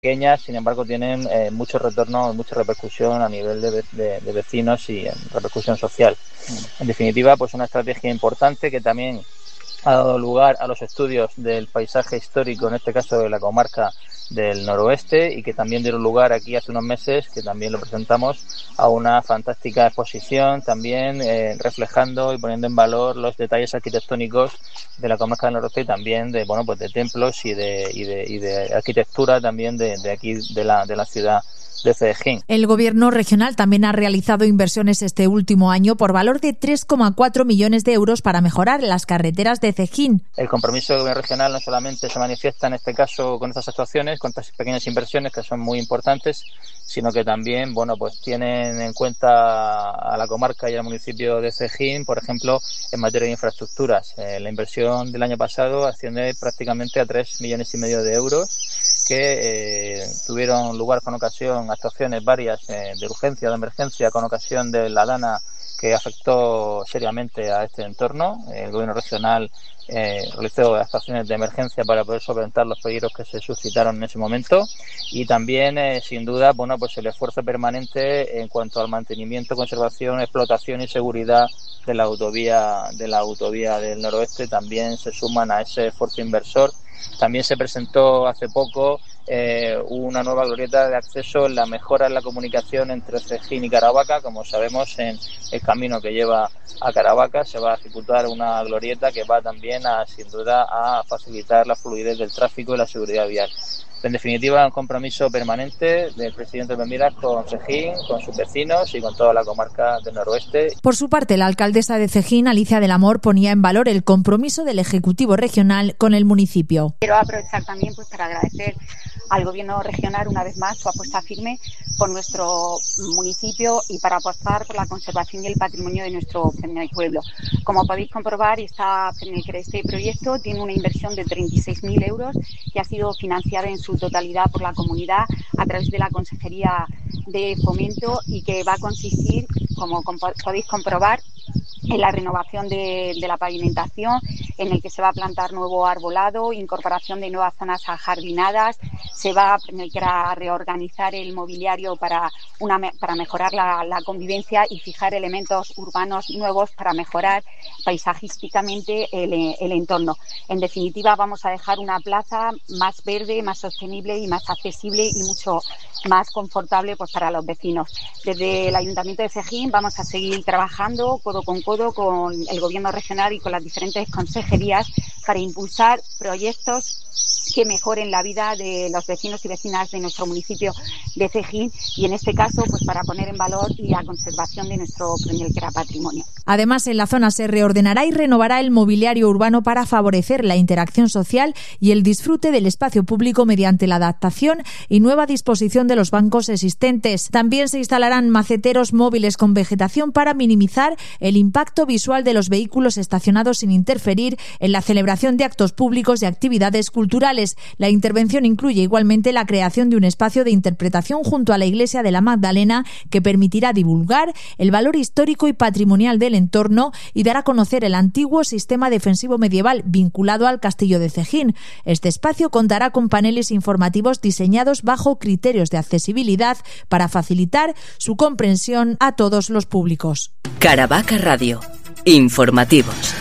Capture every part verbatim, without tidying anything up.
pequeñas, sin embargo tienen eh, mucho retorno, mucha repercusión a nivel de, de, de vecinos y en repercusión social. En definitiva, pues una estrategia importante que también ha dado lugar a los estudios del paisaje histórico, en este caso de la comarca del noroeste, y que también dieron lugar aquí hace unos meses, que también lo presentamos, a una fantástica exposición, también eh, reflejando y poniendo en valor los detalles arquitectónicos de la comarca del noroeste y también de bueno pues de templos y de y de, y de arquitectura también de, de aquí de la de la ciudad de Cejín. El Gobierno regional también ha realizado inversiones este último año por valor de tres coma cuatro millones de euros para mejorar las carreteras de Cejín. El compromiso del Gobierno regional no solamente se manifiesta en este caso con estas actuaciones, con estas pequeñas inversiones que son muy importantes, sino que también bueno pues tienen en cuenta a la comarca y al municipio de Cejín, por ejemplo, en materia de infraestructuras. Eh, la inversión del año pasado asciende prácticamente a tres millones y medio de euros, que eh, tuvieron lugar con ocasión actuaciones varias eh, de urgencia, de emergencia, con ocasión de la dana que afectó seriamente a este entorno. El Gobierno regional eh, realizó actuaciones de emergencia para poder solventar los peligros que se suscitaron en ese momento, y también, eh, sin duda, bueno, pues el esfuerzo permanente en cuanto al mantenimiento, conservación, explotación y seguridad de la autovía de la autovía del noroeste también se suman a ese esfuerzo inversor. También se presentó hace poco eh, una nueva glorieta de acceso en la mejora en la comunicación entre Cejín y Caravaca. Como sabemos, en el camino que lleva a Caravaca se va a ejecutar una glorieta que va también a, sin duda, a facilitar la fluidez del tráfico y la seguridad vial. En definitiva, un compromiso permanente del presidente de Miras con Cejín, con sus vecinos y con toda la comarca del noroeste. Por su parte, la alcaldesa de Cejín, Alicia del Amor, ponía en valor el compromiso del Ejecutivo regional con el municipio. Quiero aprovechar también pues para agradecer al Gobierno regional una vez más su apuesta firme por nuestro municipio y para apostar por la conservación y el patrimonio de nuestro pueblo. Como podéis comprobar, esta, este proyecto tiene una inversión de treinta y seis mil euros que ha sido financiada en su totalidad por la comunidad a través de la Consejería de Fomento y que va a consistir, como podéis comprobar, en la renovación de, de la pavimentación, en el que se va a plantar nuevo arbolado, incorporación de nuevas zonas ajardinadas, se va a reorganizar el mobiliario para, una, para mejorar la, la convivencia y fijar elementos urbanos nuevos para mejorar paisajísticamente el, el entorno. En definitiva, vamos a dejar una plaza más verde, más sostenible y más accesible y mucho más confortable pues, para los vecinos. Desde el Ayuntamiento de Cejín vamos a seguir trabajando codo con codo con el Gobierno regional y con las diferentes consejerías para impulsar proyectos que mejoren la vida de los vecinos y vecinas de nuestro municipio de Cejín y en este caso pues para poner en valor y la conservación de nuestro patrimonio. Además, en la zona se reordenará y renovará el mobiliario urbano para favorecer la interacción social y el disfrute del espacio público mediante la adaptación y nueva disposición de los bancos existentes. También se instalarán maceteros móviles con vegetación para minimizar el impacto visual de los vehículos estacionados sin interferir en la celebración de actos públicos y actividades culturales. La intervención incluye igualmente la creación de un espacio de interpretación junto a la iglesia de la Magdalena que permitirá divulgar el valor histórico y patrimonial del entorno y dar a conocer el antiguo sistema defensivo medieval vinculado al castillo de Cejín. Este espacio contará con paneles informativos diseñados bajo criterios de accesibilidad para facilitar su comprensión a todos los públicos. Caravaca Radio. Informativos.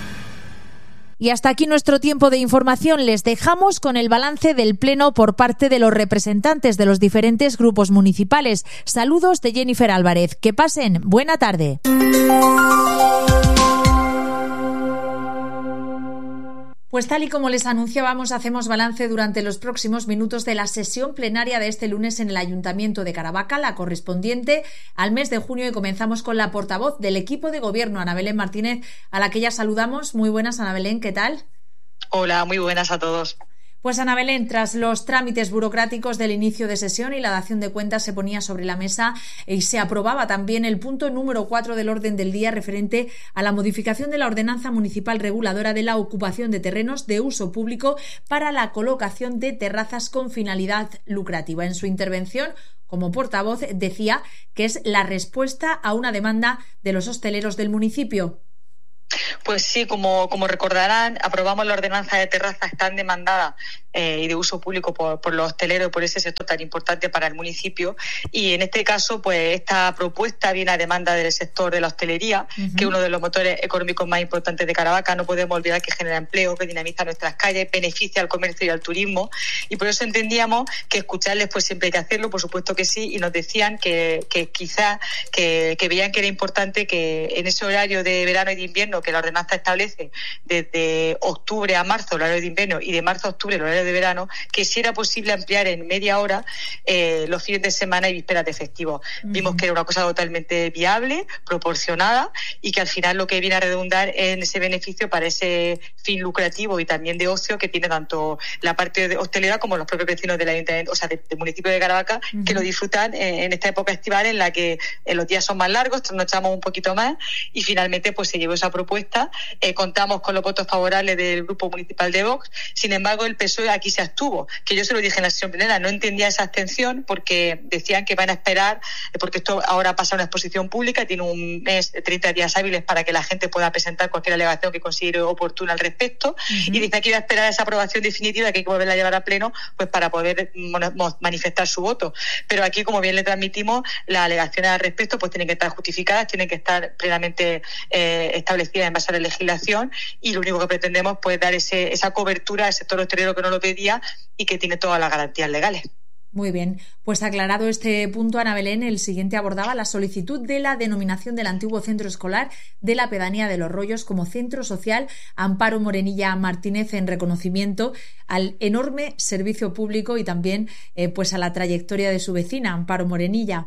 Y hasta aquí nuestro tiempo de información. Les dejamos con el balance del Pleno por parte de los representantes de los diferentes grupos municipales. Saludos de Jennifer Álvarez. Que pasen buena tarde. Pues tal y como les anunciábamos, hacemos balance durante los próximos minutos de la sesión plenaria de este lunes en el Ayuntamiento de Caravaca, la correspondiente al mes de junio, y comenzamos con la portavoz del equipo de gobierno, Ana Belén Martínez, a la que ya saludamos. Muy buenas, Ana Belén, ¿qué tal? Hola, muy buenas a todos. Pues Ana Belén, tras los trámites burocráticos del inicio de sesión y la dación de cuentas se ponía sobre la mesa y se aprobaba también el punto número cuatro del orden del día referente a la modificación de la ordenanza municipal reguladora de la ocupación de terrenos de uso público para la colocación de terrazas con finalidad lucrativa. En su intervención como portavoz decía que es la respuesta a una demanda de los hosteleros del municipio. Pues sí, como, como recordarán, aprobamos la ordenanza de terrazas tan demandada eh, y de uso público por, por los hosteleros y por ese sector tan importante para el municipio. Y en este caso, pues esta propuesta viene a demanda del sector de la hostelería, uh-huh. que es uno de los motores económicos más importantes de Caravaca. No podemos olvidar que genera empleo, que dinamiza nuestras calles, beneficia al comercio y al turismo. Y por eso entendíamos que escucharles pues siempre hay que hacerlo, por supuesto que sí. Y nos decían que, que quizás que, que veían que era importante que en ese horario de verano y de invierno que la ordenanza establece desde octubre a marzo el horario de invierno y de marzo a octubre el horario de verano, que si era posible ampliar en media hora eh, los fines de semana y vísperas de festivo. Uh-huh. Vimos que era una cosa totalmente viable, proporcionada y que al final lo que viene a redundar en ese beneficio para ese fin lucrativo y también de ocio que tiene tanto la parte de hostelera como los propios vecinos del ayuntamiento, o sea, del de municipio de Caravaca, uh-huh. que lo disfrutan eh, en esta época estival en la que eh, los días son más largos, nos echamos un poquito más y finalmente pues se llevó esa propuesta. Eh, contamos con los votos favorables del Grupo Municipal de Vox. Sin embargo, el P S O E aquí se abstuvo, que yo se lo dije en la sesión plenaria, no entendía esa abstención porque decían que van a esperar, porque esto ahora pasa a una exposición pública, tiene un mes, treinta días hábiles para que la gente pueda presentar cualquier alegación que considere oportuna al respecto, uh-huh. y dice que iba a esperar esa aprobación definitiva que hay que volverla a llevar a pleno pues para poder bueno, manifestar su voto. Pero aquí, como bien le transmitimos, las alegaciones al respecto pues tienen que estar justificadas, tienen que estar plenamente eh, establecidas en base a la legislación y lo único que pretendemos pues dar ese, esa cobertura al sector hostelero que no lo pedía y que tiene todas las garantías legales. Muy bien, pues aclarado este punto, Ana Belén, el siguiente abordaba la solicitud de la denominación del antiguo centro escolar de la pedanía de Los Rollos como centro social Amparo Morenilla Martínez en reconocimiento al enorme servicio público y también eh, pues a la trayectoria de su vecina, Amparo Morenilla.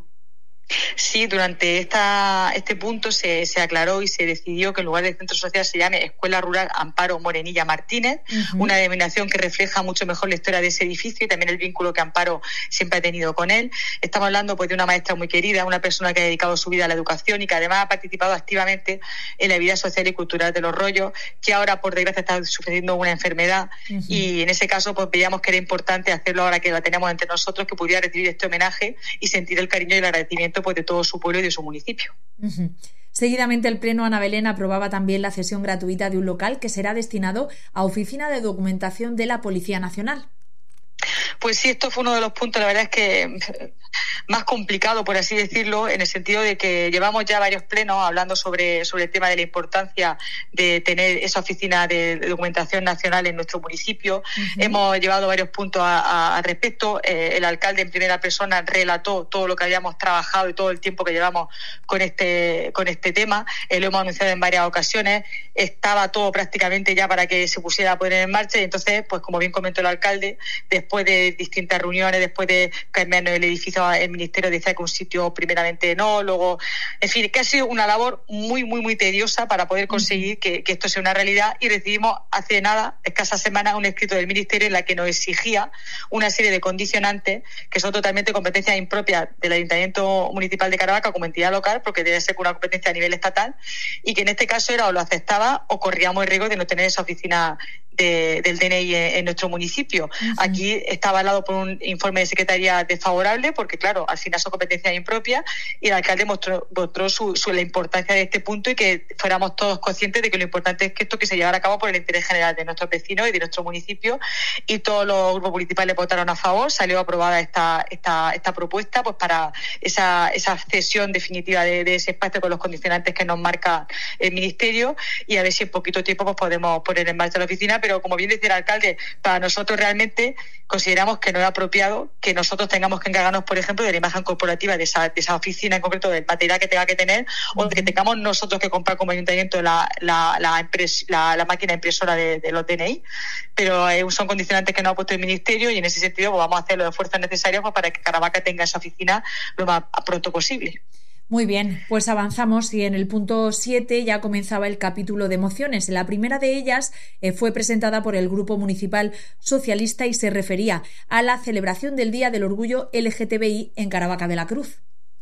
Sí, durante esta, este punto se, se aclaró y se decidió que en lugar de centro social se llame Escuela Rural Amparo Morenilla Martínez, uh-huh. una denominación que refleja mucho mejor la historia de ese edificio y también el vínculo que Amparo siempre ha tenido con él. Estamos hablando pues de una maestra muy querida, una persona que ha dedicado su vida a la educación y que además ha participado activamente en la vida social y cultural de Los Rollos, que ahora por desgracia está sufriendo una enfermedad, uh-huh. y en ese caso pues veíamos que era importante hacerlo ahora que la tenemos entre nosotros, que pudiera recibir este homenaje y sentir el cariño y el agradecimiento pues de todo su pueblo y de su municipio. Uh-huh. Seguidamente el Pleno, Ana Belén, aprobaba también la cesión gratuita de un local que será destinado a Oficina de Documentación de la Policía Nacional. Pues sí, esto fue uno de los puntos, la verdad es que más complicado, por así decirlo, en el sentido de que llevamos ya varios plenos hablando sobre, sobre el tema de la importancia de tener esa oficina de, de documentación nacional en nuestro municipio. Uh-huh. Hemos llevado varios puntos al respecto. Eh, el alcalde en primera persona relató todo lo que habíamos trabajado y todo el tiempo que llevamos con este, con este tema. Eh, lo hemos anunciado en varias ocasiones. Estaba todo prácticamente ya para que se pusiera a poner en marcha y entonces, pues como bien comentó el alcalde, después de distintas reuniones, después de cambiarnos el edificio, el ministerio decía que un sitio primeramente no, luego, en fin, que ha sido una labor muy, muy, muy tediosa para poder conseguir que, que esto sea una realidad y recibimos hace nada, escasas semanas, un escrito del ministerio en la que nos exigía una serie de condicionantes que son totalmente competencias impropias del Ayuntamiento Municipal de Caravaca como entidad local, porque debe ser una competencia a nivel estatal, y que en este caso era o lo aceptaba o corríamos el riesgo de no tener esa oficina De, del D N I en, en nuestro municipio. Uh-huh. Aquí está avalado por un informe de secretaría desfavorable porque, claro, al final son competencias impropias y el alcalde mostró, mostró su, su, la importancia de este punto y que fuéramos todos conscientes de que lo importante es que esto que se llevara a cabo por el interés general de nuestros vecinos y de nuestro municipio, y todos los grupos municipales votaron a favor. Salió aprobada esta, esta, esta propuesta pues para esa, esa cesión definitiva de, de ese espacio con los condicionantes que nos marca el ministerio y a ver si en poquito tiempo pues podemos poner en marcha la oficina. Pero como bien decía el alcalde, para nosotros realmente consideramos que no es apropiado que nosotros tengamos que encargarnos, por ejemplo, de la imagen corporativa de esa, de esa oficina en concreto, del material que tenga que tener, o de que tengamos nosotros que comprar como ayuntamiento la, la, la, impres, la, la máquina impresora de, de los D N I. Pero eh, son condicionantes que nos ha puesto el ministerio y en ese sentido pues, vamos a hacer los esfuerzos necesarios pues, para que Caravaca tenga esa oficina lo más pronto posible. Muy bien, pues avanzamos y en el punto siete ya comenzaba el capítulo de mociones. La primera de ellas eh, fue presentada por el Grupo Municipal Socialista y se refería a la celebración del Día del Orgullo L G T B I en Caravaca de la Cruz.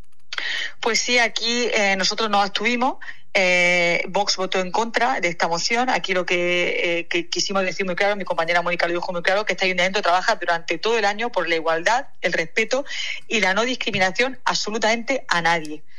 Pues sí, aquí eh, nosotros nos abstuvimos. Eh, Vox votó en contra de esta moción. Aquí lo que, eh, que quisimos decir muy claro, mi compañera Mónica lo dijo muy claro, que este ayuntamiento trabaja durante todo el año por la igualdad, el respeto y la no discriminación absolutamente a nadie.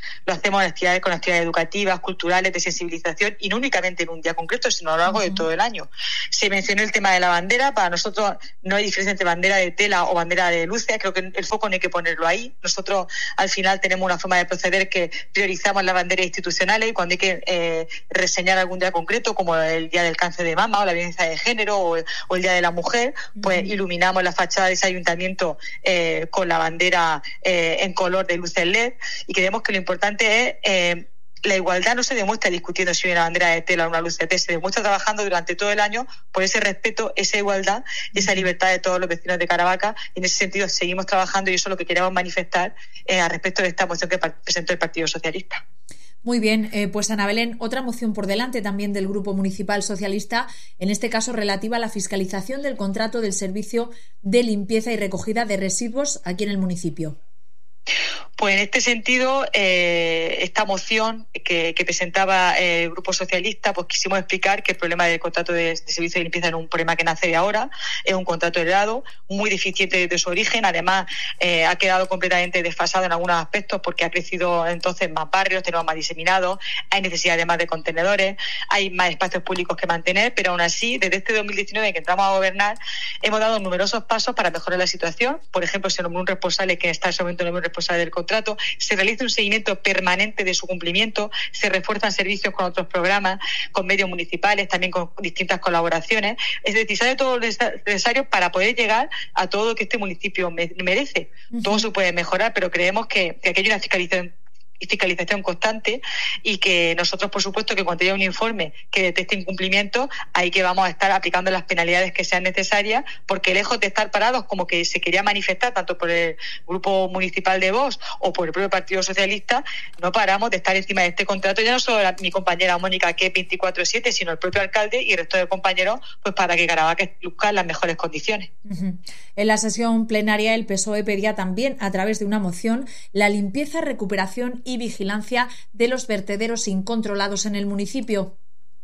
Lo hacemos en actividades, con actividades educativas, culturales, de sensibilización, y no únicamente en un día concreto, sino a lo largo uh-huh. de todo el año. Se mencionó el tema de la bandera. Para nosotros no hay diferencia entre bandera de tela o bandera de luces. Creo que el foco no hay que ponerlo ahí. Nosotros al final tenemos una forma de proceder que priorizamos las banderas institucionales, y cuando hay que eh, reseñar algún día concreto, como el día del cáncer de mama o la violencia de género o, o el día de la mujer, pues uh-huh. iluminamos la fachada de ese ayuntamiento eh, con la bandera eh, en color de luces L E D, y creemos que lo importante es eh, la igualdad no se demuestra discutiendo si hay una bandera de tela o una luz de T, se demuestra trabajando durante todo el año por ese respeto, esa igualdad y esa libertad de todos los vecinos de Caravaca. Y en ese sentido seguimos trabajando, y eso es lo que queremos manifestar eh, al respecto de esta moción que presentó el Partido Socialista. Muy bien, eh, pues Ana Belén, otra moción por delante también del Grupo Municipal Socialista, en este caso relativa a la fiscalización del contrato del servicio de limpieza y recogida de residuos aquí en el municipio. Pues en este sentido, eh, esta moción que, que presentaba el Grupo Socialista, pues quisimos explicar que el problema del contrato de, de servicio de limpieza no es un problema que nace de ahora, es un contrato heredado, muy deficiente desde su origen. Además, eh, ha quedado completamente desfasado en algunos aspectos porque ha crecido entonces más barrios, tenemos más diseminados, hay necesidad de más de contenedores, hay más espacios públicos que mantener, pero aún así, desde este dos mil diecinueve que entramos a gobernar, hemos dado numerosos pasos para mejorar la situación. Por ejemplo, se nombró un responsable que está en ese momento no es un responsable del contrato, se realiza un seguimiento permanente de su cumplimiento, se refuerzan servicios con otros programas, con medios municipales, también con distintas colaboraciones. Es decir, se hace todo lo necesario para poder llegar a todo lo que este municipio merece. Uh-huh. Todo se puede mejorar, pero creemos que, que aquí hay una fiscalización fiscalización constante, y que nosotros, por supuesto, que cuando haya un informe que detecte incumplimiento, ahí que vamos a estar aplicando las penalidades que sean necesarias, porque lejos de estar parados, como que se quería manifestar tanto por el Grupo Municipal de Vox o por el propio Partido Socialista, no paramos de estar encima de este contrato, ya no solo la, mi compañera Mónica, que es veinticuatro siete, sino el propio alcalde y el resto de compañeros, pues para que Caravaca luzca en las mejores condiciones. Uh-huh. En la sesión plenaria, el P S O E pedía también, a través de una moción, la limpieza, recuperación y vigilancia de los vertederos incontrolados en el municipio.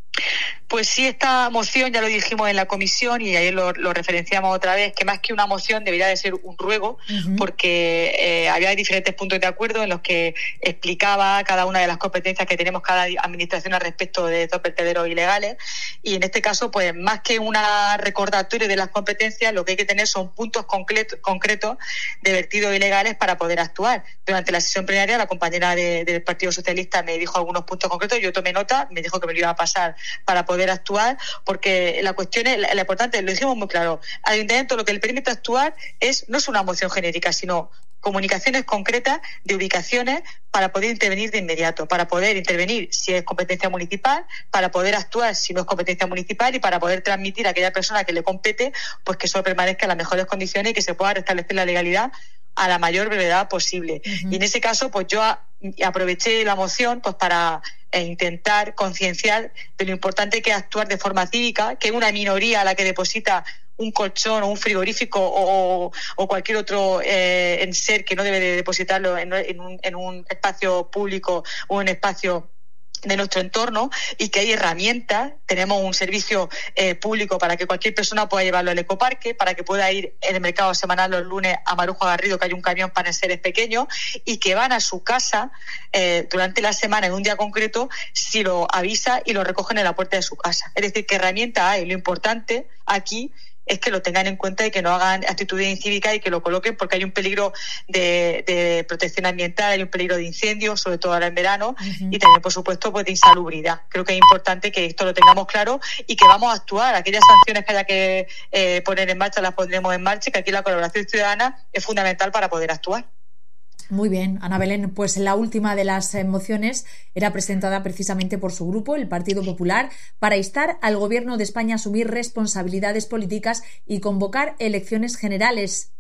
Pues sí, esta moción ya lo dijimos en la comisión y ayer lo, lo referenciamos otra vez, que más que una moción debería de ser un ruego, uh-huh. porque eh, había diferentes puntos de acuerdo en los que explicaba cada una de las competencias que tenemos cada administración al respecto de estos vertederos ilegales, y en este caso, pues más que una recordatoria de las competencias, lo que hay que tener son puntos concretos, concretos de vertidos ilegales para poder actuar. Durante la sesión plenaria, la compañera de, del Partido Socialista me dijo algunos puntos concretos, yo tomé nota, me dijo que me lo iba a pasar para poder actuar, porque la cuestión es, la, la importante, lo dijimos muy claro, al ayuntamiento lo que le permite actuar es no es una moción genérica, sino comunicaciones concretas de ubicaciones para poder intervenir de inmediato, para poder intervenir si es competencia municipal, para poder actuar si no es competencia municipal, y para poder transmitir a aquella persona que le compete, pues que eso permanezca en las mejores condiciones y que se pueda restablecer la legalidad a la mayor brevedad posible. Uh-huh. Y en ese caso, pues yo a, aproveché la moción pues para e intentar concienciar de lo importante que es actuar de forma cívica, que es una minoría a la que deposita un colchón o un frigorífico o, o cualquier otro eh, en ser que no debe de depositarlo en, en, un, en un espacio público o en un espacio de nuestro entorno, y que hay herramientas. Tenemos un servicio eh, público para que cualquier persona pueda llevarlo al ecoparque, para que pueda ir en el mercado semanal los lunes a Marujo Garrido, que hay un camión para seres pequeños, y que van a su casa eh, durante la semana en un día concreto, si lo avisa y lo recogen en la puerta de su casa. Es decir, ¿qué herramientas hay? Lo importante aquí es que lo tengan en cuenta y que no hagan actitudes incívicas y que lo coloquen, porque hay un peligro de, de protección ambiental, hay un peligro de incendio, sobre todo ahora en verano, uh-huh. y también, por supuesto, pues de insalubridad. Creo que es importante que esto lo tengamos claro y que vamos a actuar. Aquellas sanciones que haya que eh, poner en marcha las pondremos en marcha, y que aquí la colaboración ciudadana es fundamental para poder actuar. Muy bien, Ana Belén, pues la última de las mociones era presentada precisamente por su grupo, el Partido Popular, para instar al Gobierno de España a asumir responsabilidades políticas y convocar elecciones generales.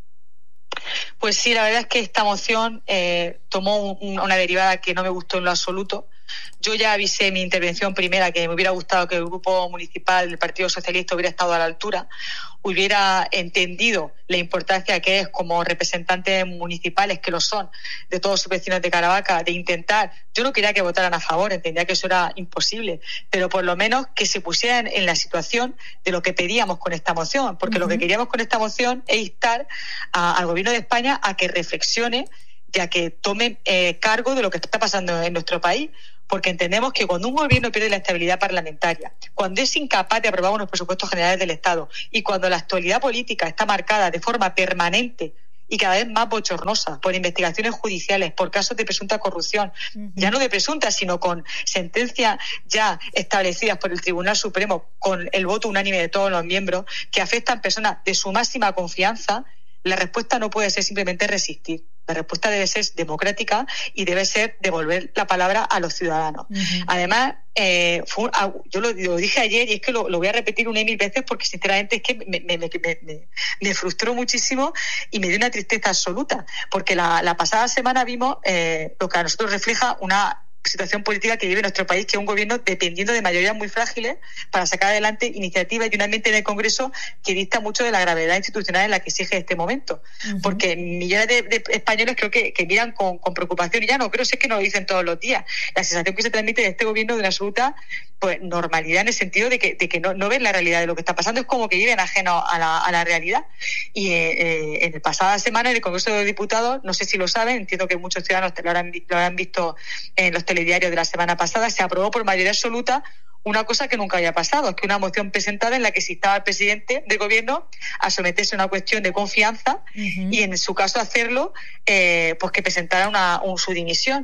Pues sí, la verdad es que esta moción eh, tomó un, una derivada que no me gustó en lo absoluto. Yo ya avisé en mi intervención primera que me hubiera gustado que el Grupo Municipal del Partido Socialista hubiera estado a la altura, hubiera entendido la importancia que es, como representantes municipales que lo son, de todos sus vecinos de Caravaca, de intentar. Yo no quería que votaran a favor, entendía que eso era imposible, pero por lo menos que se pusieran en la situación de lo que pedíamos con esta moción, porque uh-huh. lo que queríamos con esta moción es instar a, al Gobierno de España a que reflexione y a que tomen eh, cargo de lo que está pasando en nuestro país, porque entendemos que cuando un gobierno pierde la estabilidad parlamentaria, cuando es incapaz de aprobar unos presupuestos generales del Estado y cuando la actualidad política está marcada de forma permanente y cada vez más bochornosa por investigaciones judiciales, por casos de presunta corrupción, uh-huh. ya no de presunta, sino con sentencias ya establecidas por el Tribunal Supremo, con el voto unánime de todos los miembros, que afectan personas de su máxima confianza, la respuesta no puede ser simplemente resistir. La respuesta debe ser democrática y debe ser devolver la palabra a los ciudadanos. Uh-huh. Además, eh, fue, yo lo, lo dije ayer y es que lo, lo voy a repetir una y mil veces porque sinceramente es que me, me, me, me, me frustró muchísimo y me dio una tristeza absoluta, porque la, la pasada semana vimos eh, lo que a nosotros refleja una situación política que vive nuestro país, que es un gobierno dependiendo de mayorías muy frágiles para sacar adelante iniciativas y un ambiente en el Congreso que dista mucho de la gravedad institucional en la que exige este momento. Uh-huh. Porque millones de, de españoles creo que, que miran con, con preocupación, y ya no creo si es que nos lo dicen todos los días, la sensación que se transmite de este gobierno de una absoluta pues normalidad, en el sentido de que, de que no, no ven la realidad de lo que está pasando, es como que viven ajenos a la, a la realidad. Y eh, en la pasada semana en el Congreso de los Diputados, no sé si lo saben, entiendo que muchos ciudadanos lo habrán, lo habrán visto en los telediarios de la semana pasada, se aprobó por mayoría absoluta una cosa que nunca había pasado, es que una moción presentada en la que se instaba al presidente del gobierno a someterse a una cuestión de confianza uh-huh. y en su caso hacerlo, eh, pues que presentara una, un, su dimisión.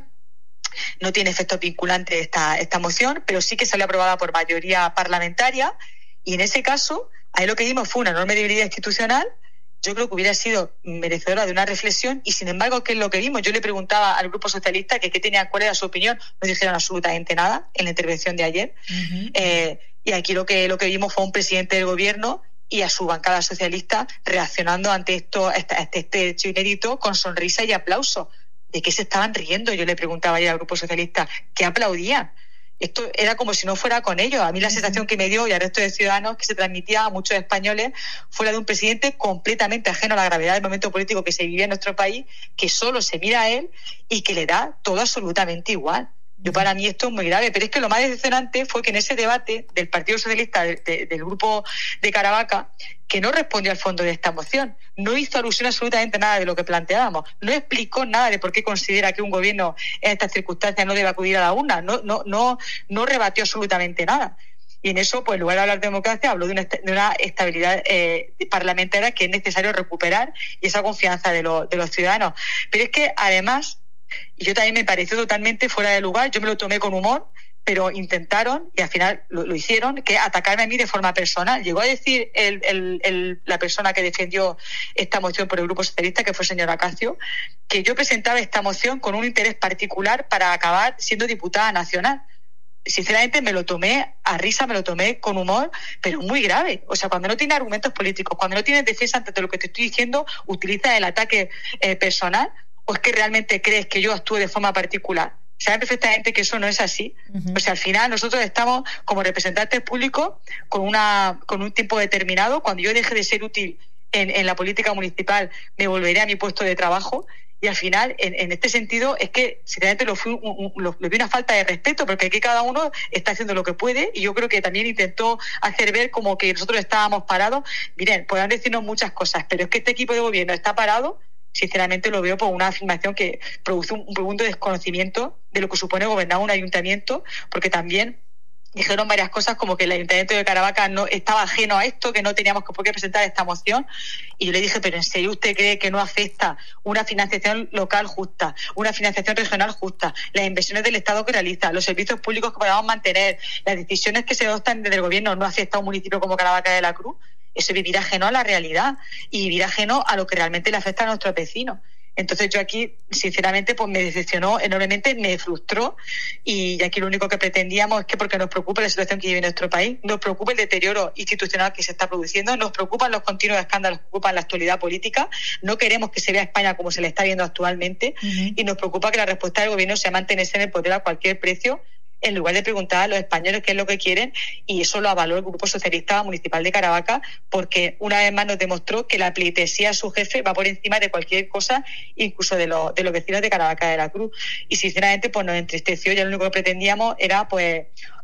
No tiene efecto vinculante esta, esta moción, pero sí que salió aprobada por mayoría parlamentaria, y en ese caso, ahí lo que vimos fue una enorme debilidad institucional. Yo creo que hubiera sido merecedora de una reflexión, y sin embargo, ¿qué es lo que vimos? Yo le preguntaba al Grupo Socialista que qué tenía, cuál era su opinión, no dijeron absolutamente nada en la intervención de ayer. Uh-huh. Eh, y aquí lo que, lo que vimos fue un presidente del gobierno y a su bancada socialista reaccionando ante esto, este, este hecho inédito con sonrisa y aplauso. ¿De qué se estaban riendo? Yo le preguntaba ayer al Grupo Socialista, ¿qué aplaudían? Esto era como si no fuera con ellos. A mí la sensación que me dio y al resto de ciudadanos que se transmitía a muchos españoles fue la de un presidente completamente ajeno a la gravedad del momento político que se vivía en nuestro país, que solo se mira a él y que le da todo absolutamente igual. Yo, para mí esto es muy grave, pero es que lo más decepcionante fue que en ese debate del Partido Socialista, de, de, del grupo de Caravaca, que no respondió al fondo de esta moción, no hizo alusión absolutamente nada de lo que planteábamos, no explicó nada de por qué considera que un gobierno en estas circunstancias no debe acudir a la urna, no, no, no, no rebatió absolutamente nada. Y en eso, pues en lugar de hablar de democracia, habló de una, de una estabilidad eh, parlamentaria que es necesario recuperar, y esa confianza de, lo, de los ciudadanos. Pero es que, además, y yo también me pareció totalmente fuera de lugar, yo me lo tomé con humor, pero intentaron, y al final lo, lo hicieron, que atacarme a mí de forma personal. Llegó a decir el, el, el, la persona que defendió esta moción por el Grupo Socialista, que fue el señor Acacio, que yo presentaba esta moción con un interés particular para acabar siendo diputada nacional. Sinceramente me lo tomé a risa, me lo tomé con humor, pero muy grave. O sea, cuando no tienes argumentos políticos, cuando no tienes defensa ante lo que te estoy diciendo, utilizas el ataque eh, personal, ¿o es que realmente crees que yo actúe de forma particular? Saben perfectamente que eso no es así. Uh-huh. O sea, al final nosotros estamos como representantes públicos con una con un tiempo determinado. Cuando yo deje de ser útil en, en la política municipal, me volveré a mi puesto de trabajo. Y al final, en, en este sentido, es que sinceramente lo fui, un, un, lo, lo vi una falta de respeto, porque aquí cada uno está haciendo lo que puede, y yo creo que también intentó hacer ver como que nosotros estábamos parados. Miren, podrán decirnos muchas cosas, pero es que este equipo de gobierno está parado. Sinceramente lo veo por una afirmación que produce un, un profundo desconocimiento de lo que supone gobernar un ayuntamiento, porque también dijeron varias cosas como que el ayuntamiento de Caravaca no estaba ajeno a esto, que no teníamos por qué presentar esta moción. Y yo le dije, pero ¿en serio usted cree que no afecta una financiación local justa, una financiación regional justa, las inversiones del Estado que realiza, los servicios públicos que podamos mantener, las decisiones que se adoptan desde el gobierno no afecta a un municipio como Caravaca de la Cruz? Eso es vivir ajeno a la realidad y vivir ajeno a lo que realmente le afecta a nuestros vecinos. Entonces yo aquí, sinceramente, pues me decepcionó enormemente, me frustró, y aquí lo único que pretendíamos es que, porque nos preocupa la situación que vive nuestro país, nos preocupa el deterioro institucional que se está produciendo, nos preocupan los continuos escándalos que ocupan la actualidad política, no queremos que se vea España como se le está viendo actualmente, uh-huh. y nos preocupa que la respuesta del gobierno sea mantenerse en el poder a cualquier precio, en lugar de preguntar a los españoles qué es lo que quieren, y eso lo avaló el Grupo Socialista Municipal de Caravaca, porque una vez más nos demostró que la pleitesía a su jefe va por encima de cualquier cosa, incluso de, lo, de los vecinos de Caravaca de la Cruz. Y sinceramente pues nos entristeció, ya lo único que pretendíamos era pues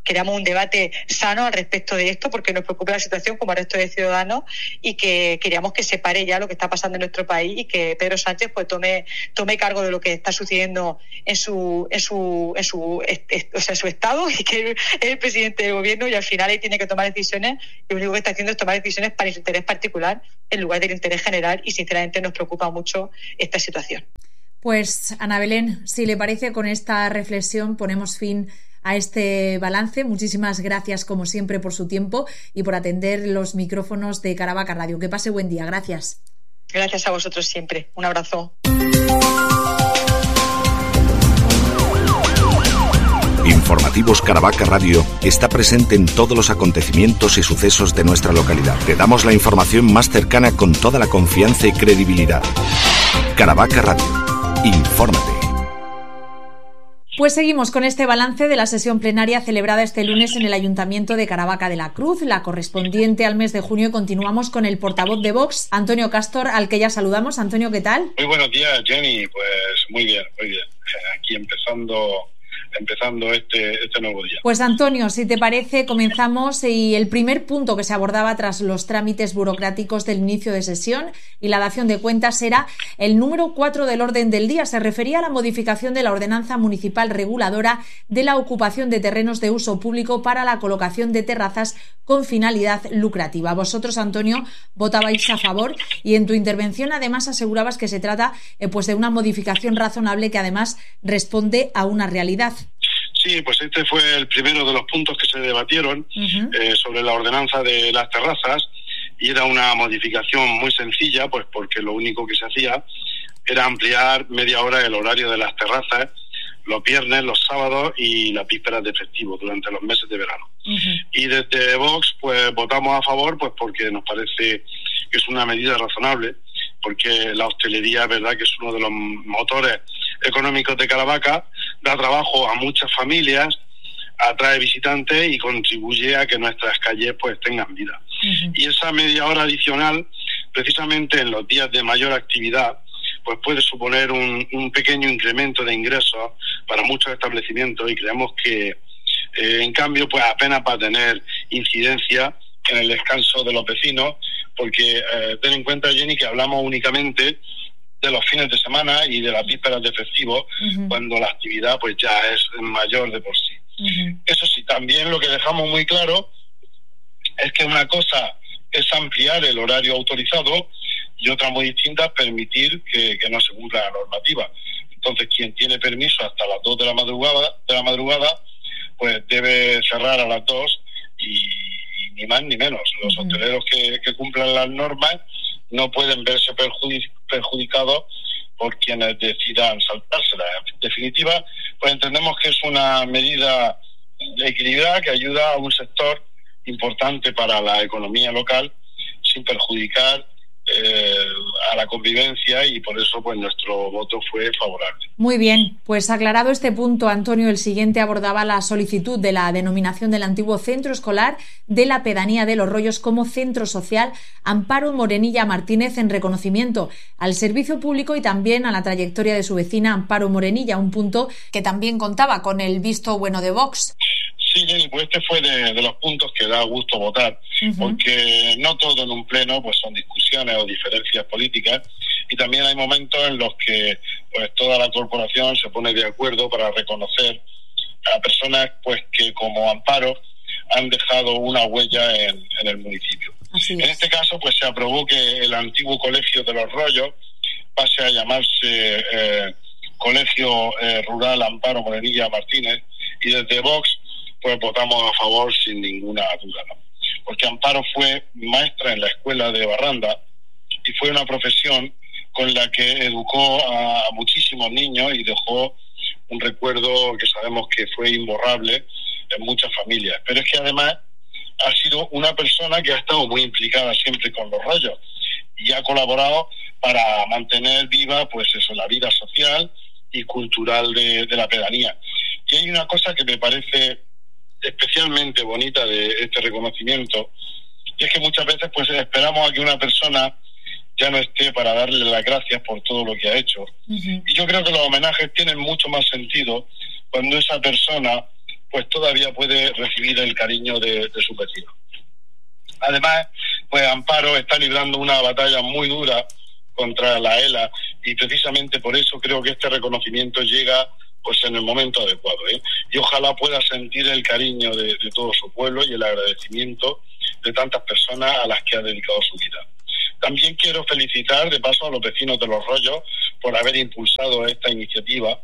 queríamos un debate sano al respecto de esto, porque nos preocupa la situación como al resto de ciudadanos y que queríamos que se pare ya lo que está pasando en nuestro país y que Pedro Sánchez pues tome tome cargo de lo que está sucediendo en su en su en su o sea, en su estado, y que es el presidente del gobierno y al final él tiene que tomar decisiones, y lo único que está haciendo es tomar decisiones para el interés particular en lugar del interés general, y sinceramente nos preocupa mucho esta situación. Pues Ana Belén, si le parece, con esta reflexión ponemos fin a este balance. Muchísimas gracias, como siempre, por su tiempo y por atender los micrófonos de Caravaca Radio. Que pase buen día. Gracias. Gracias a vosotros siempre. Un abrazo. Informativos Caravaca Radio está presente en todos los acontecimientos y sucesos de nuestra localidad. Te damos la información más cercana con toda la confianza y credibilidad. Caravaca Radio. Infórmate. Pues seguimos con este balance de la sesión plenaria celebrada este lunes en el Ayuntamiento de Caravaca de la Cruz, la correspondiente al mes de junio. Continuamos con el portavoz de Vox, Antonio Castor, al que ya saludamos. Antonio, ¿qué tal? Muy buenos días, Jenny. Pues muy bien, muy bien. Aquí empezando... empezando este, este nuevo día. Pues Antonio, si te parece, comenzamos, y el primer punto que se abordaba tras los trámites burocráticos del inicio de sesión y la dación de cuentas era el número cuatro del orden del día. Se refería a la modificación de la ordenanza municipal reguladora de la ocupación de terrenos de uso público para la colocación de terrazas con finalidad lucrativa. Vosotros, Antonio, votabais a favor y en tu intervención además asegurabas que se trata eh, pues de una modificación razonable que además responde a una realidad. Sí, pues este fue el primero de los puntos que se debatieron uh-huh. eh, sobre la ordenanza de las terrazas, y era una modificación muy sencilla, pues porque lo único que se hacía era ampliar media hora el horario de las terrazas los viernes, los sábados y las vísperas de festivo durante los meses de verano. Uh-huh. Y desde Vox pues votamos a favor, pues porque nos parece que es una medida razonable, porque la hostelería es verdad que es uno de los motores económicos de Caravaca, da trabajo a muchas familias, atrae visitantes y contribuye a que nuestras calles pues tengan vida. Uh-huh. Y esa media hora adicional, precisamente en los días de mayor actividad, pues puede suponer un, un pequeño incremento de ingresos para muchos establecimientos, y creemos que eh, en cambio pues apenas va a tener incidencia en el descanso de los vecinos, porque eh, ten en cuenta, Jenny, que hablamos únicamente de los fines de semana y de las vísperas de festivo, uh-huh. cuando la actividad pues ya es mayor de por sí. Uh-huh. Eso sí, también lo que dejamos muy claro es que una cosa es ampliar el horario autorizado y otra muy distinta es permitir que, que no se cumpla la normativa. Entonces, quien tiene permiso hasta las dos de la madrugada, de la madrugada, pues debe cerrar a las dos y, y ni más ni menos. Los uh-huh. hosteleros que, que cumplan las normas no pueden verse perjudic- perjudicados por quienes decidan saltárselas. En definitiva, pues entendemos que es una medida equilibrada que ayuda a un sector importante para la economía local sin perjudicar eh, a la convivencia, y por eso pues nuestro voto fue favorable. Muy bien, pues aclarado este punto, Antonio, el siguiente abordaba la solicitud de la denominación del antiguo centro escolar de la pedanía de Los Rollos como centro social Amparo Morenilla Martínez, en reconocimiento al servicio público y también a la trayectoria de su vecina Amparo Morenilla, un punto que también contaba con el visto bueno de Vox. Sí, Jenny, pues este fue de, de los puntos que da gusto votar, uh-huh. porque no todo en un pleno pues son discusiones o diferencias políticas, y también hay momentos en los que pues toda la corporación se pone de acuerdo para reconocer a personas pues que como Amparo han dejado una huella en, en el municipio. Así es. En este caso pues se aprobó que el antiguo colegio de Los Rollos pase a llamarse eh, Colegio eh, Rural Amparo Morenilla Martínez, y desde Vox pues votamos a favor sin ninguna duda, ¿no? Porque Amparo fue maestra en la escuela de Barranda y fue una profesión con la que educó a muchísimos niños y dejó un recuerdo que sabemos que fue imborrable en muchas familias. Pero es que además ha sido una persona que ha estado muy implicada siempre con Los Rollos y ha colaborado para mantener viva pues eso, la vida social y cultural de, de la pedanía. Y hay una cosa que me parece especialmente bonita de este reconocimiento, y es que muchas veces pues esperamos a que una persona ya no esté para darle las gracias por todo lo que ha hecho. Uh-huh. Y yo creo que los homenajes tienen mucho más sentido cuando esa persona pues todavía puede recibir el cariño de, de sus vecinos. Además, pues Amparo está librando una batalla muy dura contra la ELA y precisamente por eso creo que este reconocimiento llega pues en el momento adecuado, ¿eh? Y ojalá pueda sentir el cariño de, de todo su pueblo y el agradecimiento de tantas personas a las que ha dedicado su vida. También quiero felicitar de paso a los vecinos de Los Rollos por haber impulsado esta iniciativa,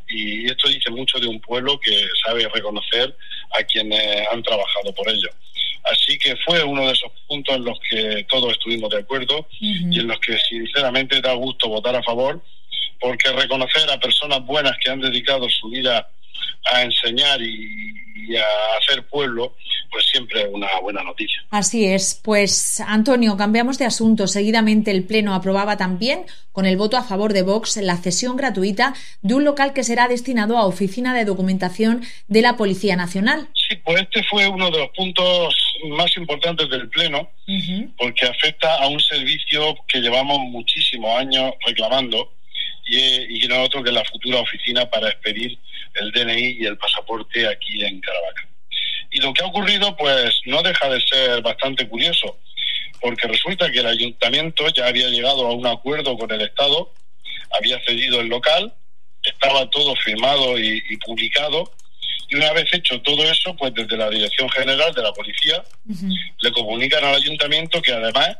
y esto dice mucho de un pueblo que sabe reconocer a quienes han trabajado por ello. Así que fue uno de esos puntos en los que todos estuvimos de acuerdo, uh-huh. y en los que sinceramente da gusto votar a favor, porque reconocer a personas buenas que han dedicado su vida a enseñar y, y a hacer pueblo, pues siempre es una buena noticia. Así es. Pues, Antonio, cambiamos de asunto. Seguidamente el Pleno aprobaba también, con el voto a favor de Vox, la cesión gratuita de un local que será destinado a Oficina de Documentación de la Policía Nacional. Sí, pues este fue uno de los puntos más importantes del Pleno, uh-huh. porque afecta a un servicio que llevamos muchísimos años reclamando, y, y no otro que la futura oficina para expedir el D N I y el pasaporte aquí en Caravaca. Y lo que ha ocurrido pues no deja de ser bastante curioso, porque resulta que el ayuntamiento ya había llegado a un acuerdo con el Estado, había cedido el local, estaba todo firmado y, y publicado, y una vez hecho todo eso, pues desde la Dirección General de la Policía uh-huh. le comunican al ayuntamiento que además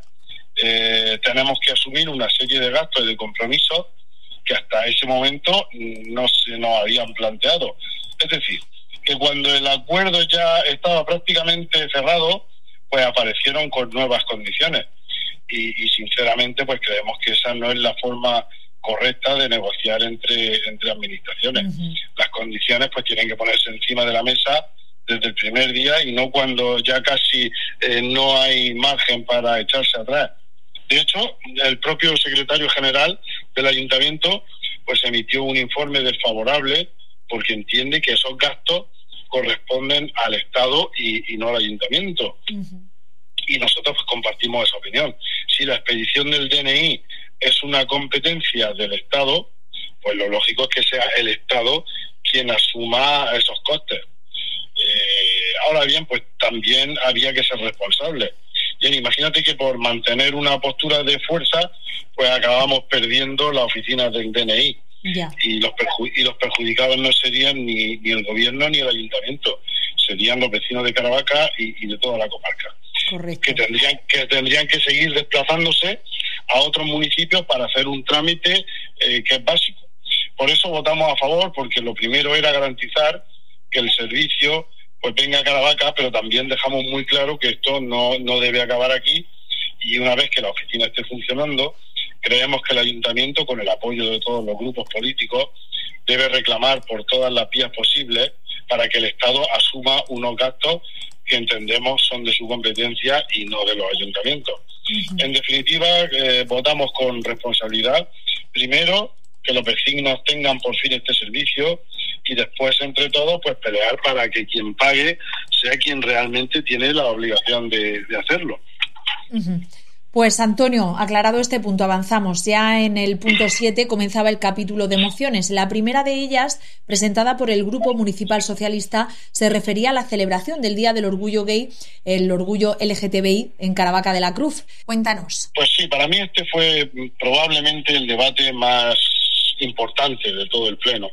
eh, tenemos que asumir una serie de gastos y de compromisos que hasta ese momento no se nos habían planteado. Es decir, que cuando el acuerdo ya estaba prácticamente cerrado, pues aparecieron con nuevas condiciones. Y, y sinceramente, pues creemos que esa no es la forma correcta de negociar entre, entre administraciones. Uh-huh. Las condiciones pues tienen que ponerse encima de la mesa desde el primer día y no cuando ya casi eh, no hay margen para echarse atrás. De hecho, el propio secretario general del ayuntamiento pues emitió un informe desfavorable porque entiende que esos gastos corresponden al Estado y, y no al ayuntamiento. Uh-huh. Y nosotros pues, compartimos esa opinión. Si la expedición del D N I es una competencia del Estado, pues lo lógico es que sea el Estado quien asuma esos costes. Eh, ahora bien, pues también había que ser responsable. Bien, imagínate que por mantener una postura de fuerza, pues acabamos perdiendo la oficina del D N I. Yeah. Y, los perju- y los perjudicados no serían ni, ni el gobierno ni el ayuntamiento, serían los vecinos de Caravaca y, y de toda la comarca. Correcto. Que tendrían, que tendrían que seguir desplazándose a otros municipios para hacer un trámite eh, que es básico. Por eso votamos a favor, porque lo primero era garantizar que el servicio pues venga a Caravaca, pero también dejamos muy claro que esto no, no debe acabar aquí, y una vez que la oficina esté funcionando, creemos que el ayuntamiento, con el apoyo de todos los grupos políticos, debe reclamar por todas las vías posibles para que el Estado asuma unos gastos que entendemos son de su competencia y no de los ayuntamientos. Uh-huh. En definitiva, eh, votamos con responsabilidad. Primero, que los vecinos tengan por fin este servicio, y después, entre todos, pues pelear para que quien pague sea quien realmente tiene la obligación de, de hacerlo. Uh-huh. Pues, Antonio, aclarado este punto, avanzamos. Ya en el punto siete comenzaba el capítulo de mociones. La primera de ellas, presentada por el Grupo Municipal Socialista, se refería a la celebración del Día del Orgullo Gay, el Orgullo L G T B I, en Caravaca de la Cruz. Cuéntanos. Pues sí, para mí este fue probablemente el debate más importante de todo el Pleno,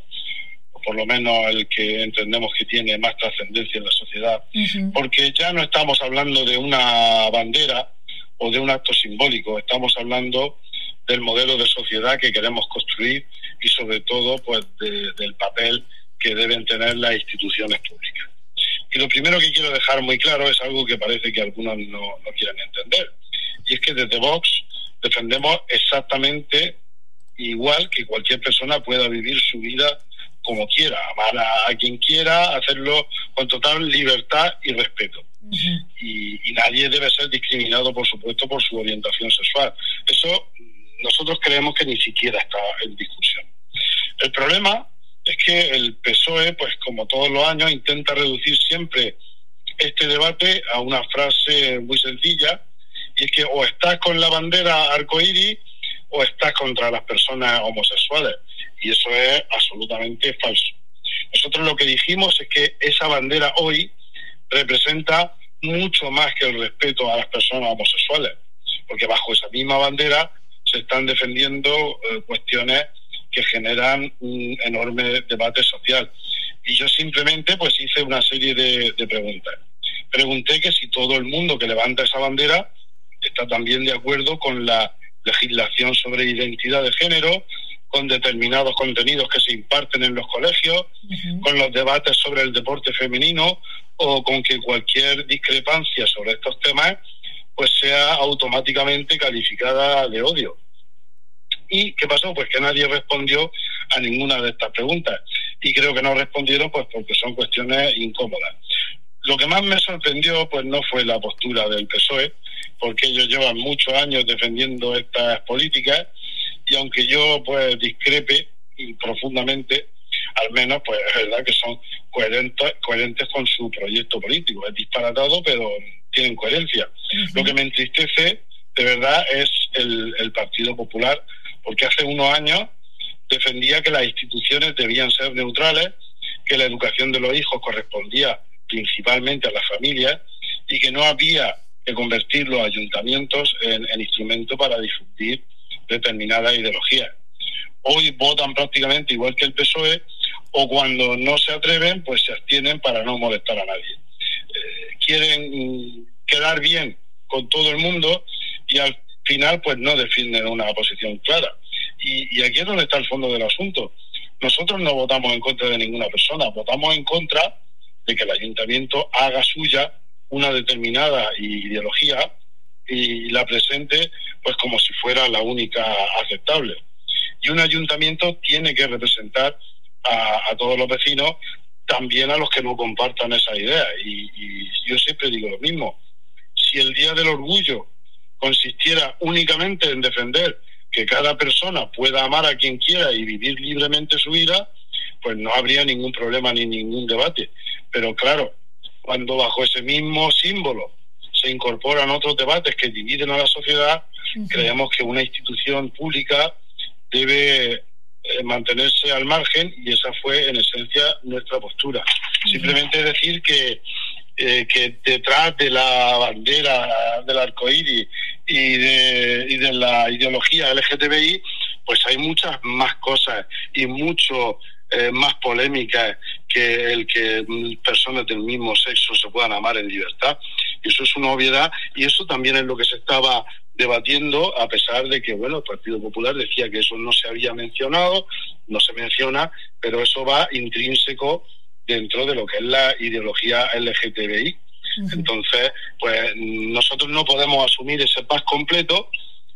o por lo menos el que entendemos que tiene más trascendencia en la sociedad, uh-huh. porque ya no estamos hablando de una bandera o de un acto simbólico, estamos hablando del modelo de sociedad que queremos construir y sobre todo pues de, del papel que deben tener las instituciones públicas. Y lo primero que quiero dejar muy claro es algo que parece que algunos no, no quieren entender, y es que desde Vox defendemos exactamente igual que cualquier persona pueda vivir su vida como quiera, amar a, a quien quiera, hacerlo con total libertad y respeto. Uh-huh. Y, y nadie debe ser discriminado, por supuesto, por su orientación sexual. Eso nosotros creemos que ni siquiera está en discusión. El problema es que el P S O E, pues como todos los años, intenta reducir siempre este debate a una frase muy sencilla, y es que o estás con la bandera arcoíris o estás contra las personas homosexuales, y eso es absolutamente falso. Nosotros lo que dijimos es que esa bandera hoy representa mucho más que el respeto a las personas homosexuales, porque bajo esa misma bandera se están defendiendo eh, cuestiones que generan un enorme debate social. Y yo simplemente pues hice una serie de, de preguntas. Pregunté que si todo el mundo que levanta esa bandera está también de acuerdo con la legislación sobre identidad de género, con determinados contenidos que se imparten en los colegios, uh-huh. con los debates sobre el deporte femenino, o con que cualquier discrepancia sobre estos temas pues sea automáticamente calificada de odio. ¿Y qué pasó? Pues que nadie respondió a ninguna de estas preguntas. Y creo que no respondieron pues porque son cuestiones incómodas. Lo que más me sorprendió pues no fue la postura del P S O E, porque ellos llevan muchos años defendiendo estas políticas, y aunque yo pues discrepe profundamente, al menos pues es verdad que son coherentes, coherentes con su proyecto político. Es disparatado, pero tienen coherencia. Uh-huh. Lo que me entristece de verdad es el, el Partido Popular, porque hace unos años defendía que las instituciones debían ser neutrales, que la educación de los hijos correspondía principalmente a las familias y que no había que convertir los ayuntamientos en, en instrumento para difundir determinadas ideologías. Hoy votan prácticamente igual que el P S O E, o cuando no se atreven pues se abstienen para no molestar a nadie. Eh, quieren mm, quedar bien con todo el mundo y al final pues no defienden una posición clara. Y, y aquí es donde está el fondo del asunto. Nosotros no votamos en contra de ninguna persona, votamos en contra de que el ayuntamiento haga suya una determinada ideología y la presente pues como si fuera la única aceptable. Y un ayuntamiento tiene que representar a, a todos los vecinos, también a los que no compartan esa idea. Y, y yo siempre digo lo mismo. Si el Día del Orgullo consistiera únicamente en defender que cada persona pueda amar a quien quiera y vivir libremente su vida, pues no habría ningún problema ni ningún debate. Pero claro, cuando bajo ese mismo símbolo se incorporan otros debates que dividen a la sociedad, uh-huh. creemos que una institución pública debe eh, mantenerse al margen, y esa fue en esencia nuestra postura. Uh-huh. Simplemente decir que eh, que detrás de la bandera del arcoíris y de, y de la ideología L G T B I pues hay muchas más cosas y mucho eh, más polémicas que el que personas del mismo sexo se puedan amar en libertad. Y eso es una obviedad, y eso también es lo que se estaba debatiendo, a pesar de que, bueno, el Partido Popular decía que eso no se había mencionado, no se menciona, pero eso va intrínseco dentro de lo que es la ideología L G T B I. Uh-huh. Entonces, pues nosotros no podemos asumir ese pack completo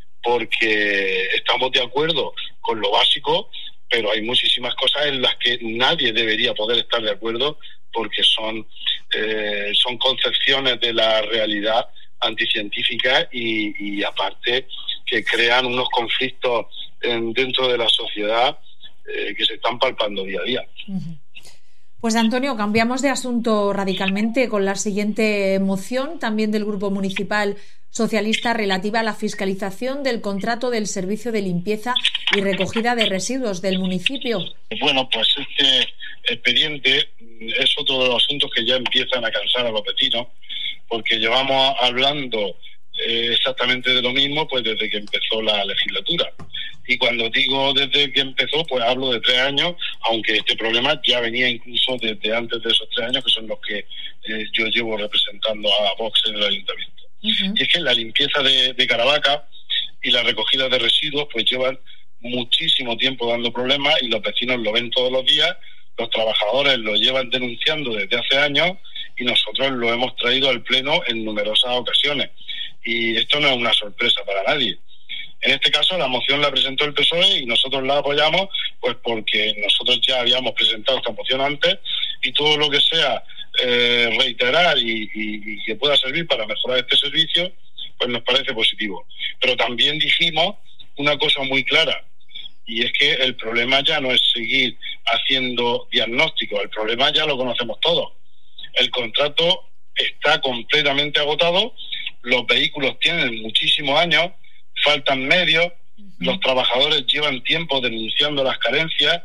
porque estamos de acuerdo con lo básico, pero hay muchísimas cosas en las que nadie debería poder estar de acuerdo porque son, eh, son concepciones de la realidad anticientíficas y, y aparte que crean unos conflictos en, dentro de la sociedad eh, que se están palpando día a día. Uh-huh. Pues Antonio, cambiamos de asunto radicalmente con la siguiente moción, también del Grupo Municipal Socialista, relativa a la fiscalización del contrato del servicio de limpieza y recogida de residuos del municipio. Bueno, pues este expediente es otro de los asuntos que ya empiezan a cansar a los vecinos, porque llevamos hablando eh, exactamente de lo mismo pues desde que empezó la legislatura. Y cuando digo desde que empezó, pues hablo de tres años, aunque este problema ya venía incluso desde antes de esos tres años, que son los que eh, yo llevo representando a Vox en el ayuntamiento. Uh-huh. Y es que la limpieza de, de Caravaca y la recogida de residuos pues llevan muchísimo tiempo dando problemas, y los vecinos lo ven todos los días, los trabajadores lo llevan denunciando desde hace años, y nosotros lo hemos traído al Pleno en numerosas ocasiones. Y esto no es una sorpresa para nadie. En este caso, la moción la presentó el P S O E y nosotros la apoyamos pues porque nosotros ya habíamos presentado esta moción antes, y todo lo que sea eh, reiterar y, y, y que pueda servir para mejorar este servicio, pues nos parece positivo. Pero también dijimos una cosa muy clara, y es que el problema ya no es seguir haciendo diagnósticos, el problema ya lo conocemos todos. El contrato está completamente agotado, los vehículos tienen muchísimos años, faltan medios, uh-huh. los trabajadores llevan tiempo denunciando las carencias,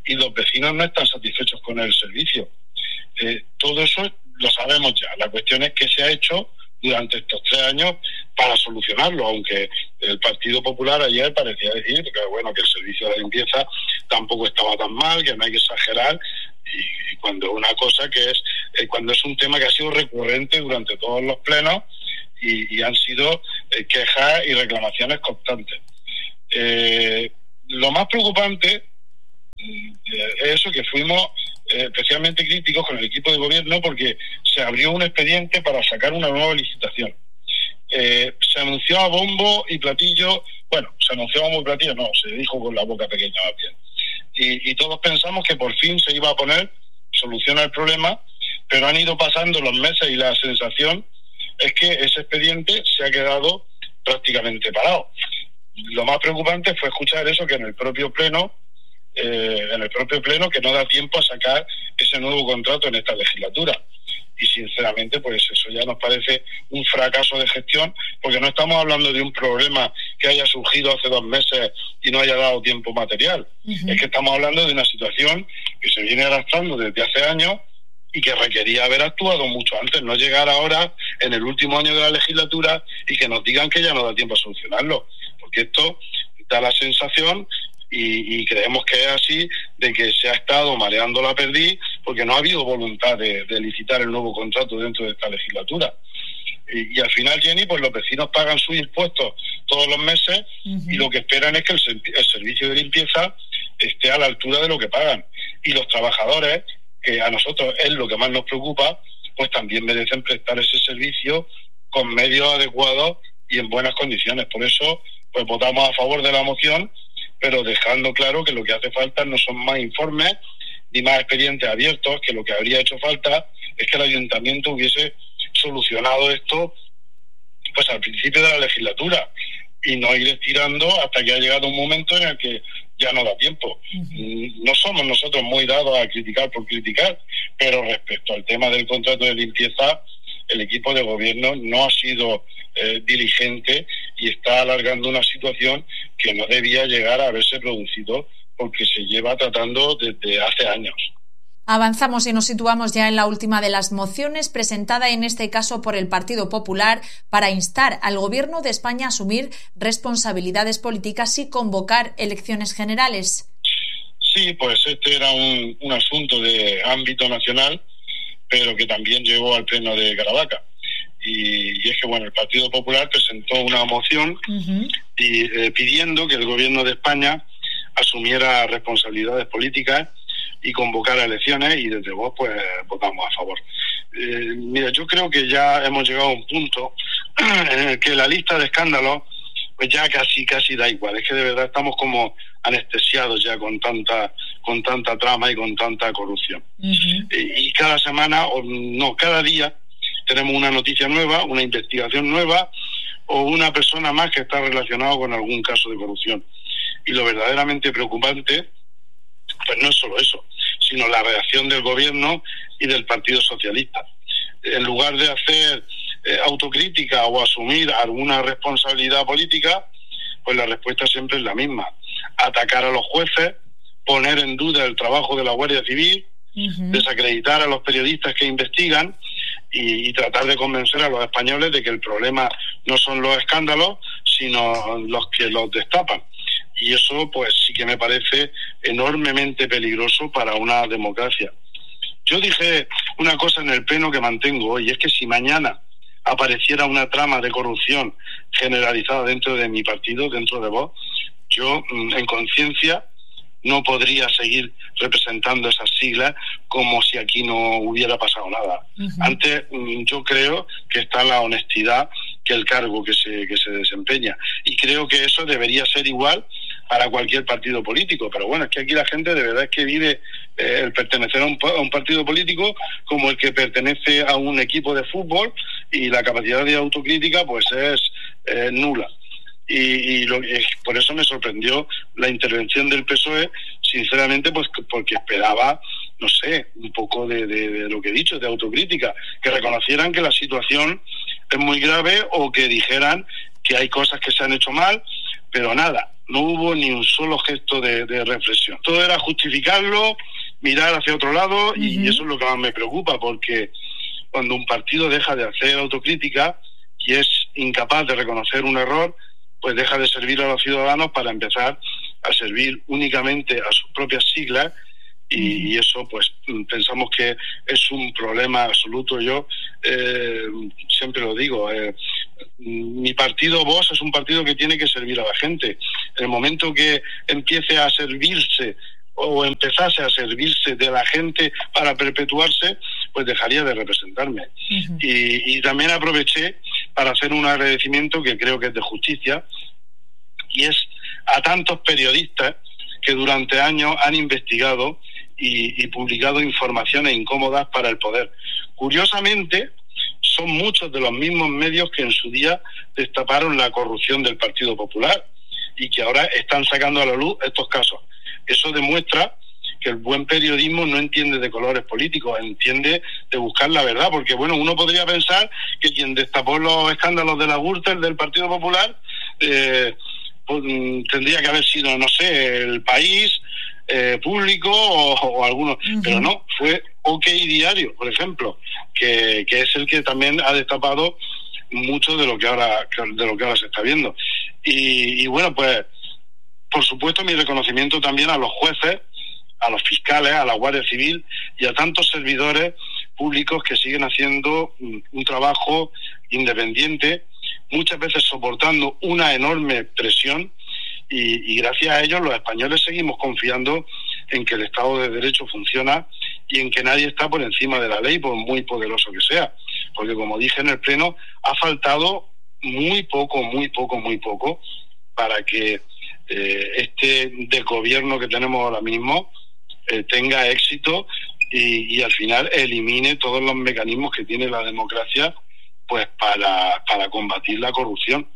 y los vecinos no están satisfechos con el servicio. Eh, todo eso lo sabemos ya. La cuestión es qué se ha hecho durante estos tres años para solucionarlo, aunque el Partido Popular ayer parecía decir que bueno, que el servicio de limpieza tampoco estaba tan mal, que no hay que exagerar, y, y cuando una cosa que es eh, cuando es un tema que ha sido recurrente durante todos los plenos y, y han sido eh, quejas y reclamaciones constantes. Eh, lo más preocupante eh, es eso, que fuimos eh, especialmente críticos con el equipo de gobierno porque se abrió un expediente para sacar una nueva licitación. Eh, se anunció a bombo y platillo, bueno, se anunció a bombo y platillo, no, se dijo con la boca pequeña más bien. Y, y todos pensamos que por fin se iba a poner solución al problema, pero han ido pasando los meses y la sensación es que ese expediente se ha quedado prácticamente parado. Lo más preocupante fue escuchar eso, que en el propio pleno, eh, en el propio pleno, que no da tiempo a sacar ese nuevo contrato en esta legislatura. Y sinceramente, pues eso ya nos parece un fracaso de gestión, porque no estamos hablando de un problema que haya surgido hace dos meses y no haya dado tiempo material. Uh-huh. Es que estamos hablando de una situación que se viene arrastrando desde hace años y que requería haber actuado mucho antes, no llegar ahora en el último año de la legislatura y que nos digan que ya no da tiempo a solucionarlo, porque esto da la sensación, y, y creemos que es así, de que se ha estado mareando la perdiz porque no ha habido voluntad de, de licitar el nuevo contrato dentro de esta legislatura. Y, y al final, Jenny, pues los vecinos pagan sus impuestos todos los meses uh-huh. y lo que esperan es que el, el servicio de limpieza esté a la altura de lo que pagan. Y los trabajadores, que a nosotros es lo que más nos preocupa, pues también merecen prestar ese servicio con medios adecuados y en buenas condiciones. Por eso, pues votamos a favor de la moción, pero dejando claro que lo que hace falta no son más informes ni más expedientes abiertos, que lo que habría hecho falta es que el ayuntamiento hubiese solucionado esto pues al principio de la legislatura y no ir estirando hasta que ha llegado un momento en el que ya no da tiempo. Uh-huh. No somos nosotros muy dados a criticar por criticar, pero respecto al tema del contrato de limpieza, el equipo de gobierno no ha sido eh, diligente y está alargando una situación que no debía llegar a haberse producido porque se lleva tratando desde hace años. Avanzamos y nos situamos ya en la última de las mociones, presentada en este caso por el Partido Popular, para instar al Gobierno de España a asumir responsabilidades políticas y convocar elecciones generales. Sí, pues este era un, un asunto de ámbito nacional, pero que también llegó al Pleno de Caravaca. Y, y es que, bueno, el Partido Popular presentó una moción uh-huh. y, eh, pidiendo que el Gobierno de España asumiera responsabilidades políticas y convocara elecciones, y desde Vox pues votamos a favor. Eh, mira, yo creo que ya hemos llegado a un punto en el que la lista de escándalos pues ya casi casi da igual. Es que de verdad estamos como anestesiados ya con tanta con tanta trama y con tanta corrupción. Uh-huh. Y, y cada semana, o no, cada día tenemos una noticia nueva, una investigación nueva o una persona más que está relacionada con algún caso de corrupción. Y lo verdaderamente preocupante pues no es solo eso, sino la reacción del gobierno y del Partido Socialista. En lugar de hacer eh, autocrítica o asumir alguna responsabilidad política, pues la respuesta siempre es la misma: atacar a los jueces, poner en duda el trabajo de la Guardia Civil, uh-huh. desacreditar a los periodistas que investigan y, y tratar de convencer a los españoles de que el problema no son los escándalos, sino los que los destapan. Y eso pues sí que me parece enormemente peligroso para una democracia. Yo dije una cosa en el pleno que mantengo, y es que si mañana apareciera una trama de corrupción generalizada dentro de mi partido, dentro de Vox, yo en conciencia no podría seguir representando esas siglas como si aquí no hubiera pasado nada. Uh-huh. Antes, yo creo que está la honestidad que el cargo que se que se desempeña, y creo que eso debería ser igual para cualquier partido político. Pero bueno, es que aquí la gente de verdad es que vive eh, el pertenecer a un, a un partido político como el que pertenece a un equipo de fútbol, y la capacidad de autocrítica pues es eh, nula. Y, y lo, eh, por eso me sorprendió la intervención del P S O E, sinceramente, pues porque esperaba, no sé, un poco de, de, de lo que he dicho, de autocrítica, que reconocieran que la situación es muy grave o que dijeran que hay cosas que se han hecho mal, pero nada. no hubo ni un solo gesto de, de reflexión. Todo era justificarlo, mirar hacia otro lado, uh-huh. y eso es lo que más me preocupa, porque cuando un partido deja de hacer autocrítica y es incapaz de reconocer un error, pues deja de servir a los ciudadanos para empezar a servir únicamente a sus propias siglas, y, uh-huh. y eso pues pensamos que es un problema absoluto. Yo eh, siempre lo digo, eh, mi partido Vox es un partido que tiene que servir a la gente. En el momento que empiece a servirse o empezase a servirse de la gente para perpetuarse, pues dejaría de representarme. Uh-huh. Y, y también aproveché para hacer un agradecimiento que creo que es de justicia, y es a tantos periodistas que durante años han investigado y, y publicado informaciones incómodas para el poder. Curiosamente, son muchos de los mismos medios que en su día destaparon la corrupción del Partido Popular y que ahora están sacando a la luz estos casos. Eso demuestra que el buen periodismo no entiende de colores políticos, entiende de buscar la verdad, porque bueno, uno podría pensar que quien destapó los escándalos de la Gürtel del Partido Popular eh, pues, tendría que haber sido, no sé, El País, eh, Público o, o algunos, uh-huh. pero no, fue OK Diario, por ejemplo, que, que es el que también ha destapado mucho de lo que ahora de lo que ahora se está viendo. Y, y bueno, pues por supuesto mi reconocimiento también a los jueces, a los fiscales, a la Guardia Civil y a tantos servidores públicos que siguen haciendo un trabajo independiente, muchas veces soportando una enorme presión, y, y gracias a ellos los españoles seguimos confiando en que el Estado de Derecho funciona y en que nadie está por encima de la ley, por muy poderoso que sea. Porque como dije en el Pleno, ha faltado muy poco, muy poco, muy poco para que eh, este desgobierno que tenemos ahora mismo eh, tenga éxito y, y al final elimine todos los mecanismos que tiene la democracia pues para, para combatir la corrupción.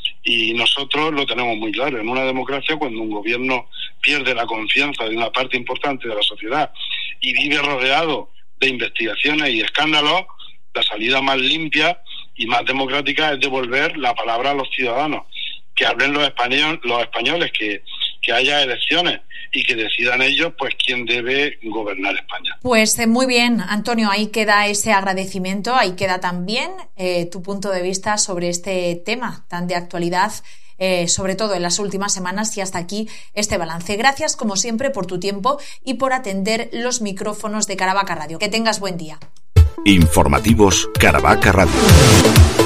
Y nosotros lo tenemos muy claro. En una democracia, cuando un gobierno pierde la confianza de una parte importante de la sociedad y vive rodeado de investigaciones y escándalos, la salida más limpia y más democrática es devolver la palabra a los ciudadanos, que hablen los españoles, los españoles que, que haya elecciones y que decidan ellos pues quién debe gobernar España. Pues eh, muy bien, Antonio, ahí queda ese agradecimiento, ahí queda también eh, tu punto de vista sobre este tema tan de actualidad, eh, sobre todo en las últimas semanas, y hasta aquí este balance. Gracias, como siempre, por tu tiempo y por atender los micrófonos de Caravaca Radio. Que tengas buen día. Informativos Caravaca Radio.